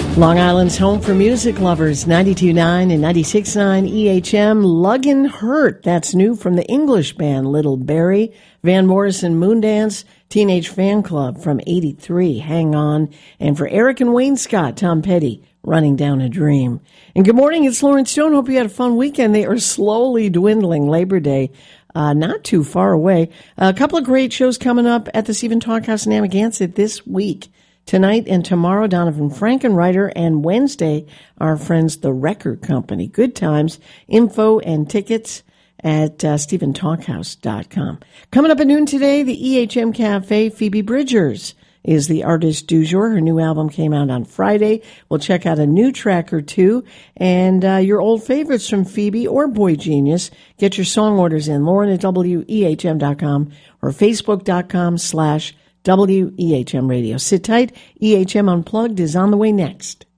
Long Island's home for music lovers, 92.9 and 96.9 EHM. Luggin' Hurt, that's new from the English band Little Barrie. Van Morrison, Moondance, Teenage Fan Club from 83, Hang On. And for Eric and Wayne Scott, Tom Petty, Running Down a Dream. And good morning, it's Lauren Stone. Hope you had a fun weekend. They are slowly dwindling. Labor Day, not too far away. A couple of great shows coming up at the Stephen Talkhouse in Amagansett this week. Tonight and tomorrow, Donovan Frankenreiter, and Wednesday, our friends, The Record Company. Good times, info and tickets at StephenTalkhouse.com. Coming up at noon today, the EHM Cafe, Phoebe Bridgers is the artist du jour. Her new album came out on Friday. We'll check out a new track or two. And your old favorites from Phoebe or Boy Genius. Get your song orders in, Lauren at WEHM.com or Facebook.com/WEHM Radio. Sit tight. EHM Unplugged is on the way next.